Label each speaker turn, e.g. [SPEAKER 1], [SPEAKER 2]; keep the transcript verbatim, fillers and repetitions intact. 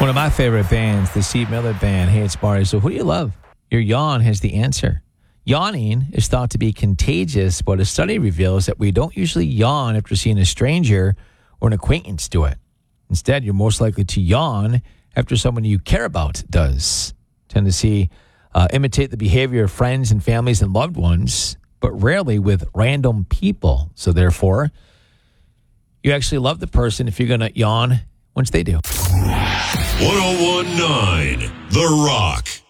[SPEAKER 1] One of my favorite bands, the Steve Miller Band. Hey, it's Barry. So who do you love? Your yawn has the answer. Yawning is thought to be contagious, but a study reveals that we don't usually yawn after seeing a stranger or an acquaintance do it. Instead, you're most likely to yawn after someone you care about does. Tend to see, uh, imitate the behavior of friends and families and loved ones, but rarely with random people. So therefore, you actually love the person if you're going to yawn once they do.
[SPEAKER 2] one oh one point nine The Rock.